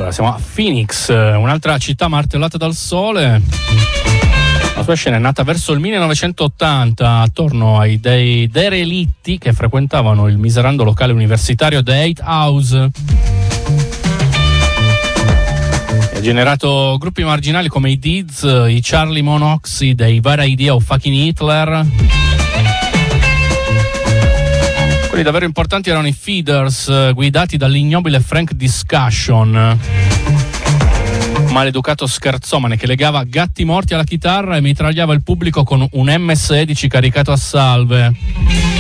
siamo a Phoenix, un'altra città martellata dal sole. La sua scena è nata verso il 1980 attorno ai derelitti che frequentavano il miserando locale universitario The Eight House. Ha generato gruppi marginali come i Deeds, i Charlie Monoxide, i Bad Idea o Fucking Hitler. Quelli davvero importanti erano i Feeders, guidati dall'ignobile Frank Discussion, maleducato scherzomane che legava gatti morti alla chitarra e mitragliava il pubblico con un MS-16 caricato a salve.